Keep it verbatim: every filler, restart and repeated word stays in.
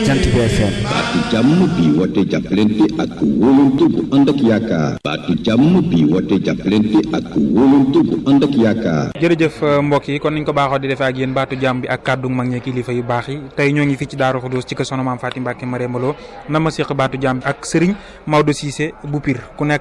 Jant bi F M. baatu jàmm bi woote jàppalante ak wóolante bu ànd ak yaakaar. baatu jàmm bi woote jàppalante ak wóolante bu ànd ak yaakaar. jërëjëf mbokk yi kon niñ ko baaxoo di defee ak yéen baatu jàmm bi ak kàddu mag ñi kilifa yu baax yi tey ñoo ngi fii ci Daaru Xudoos ci kër Soxna Maam Faty Mbacké Marème Lo na ma séq baatu jàmm bi ak Serigne Maodo Cissé bu Pire ku nekk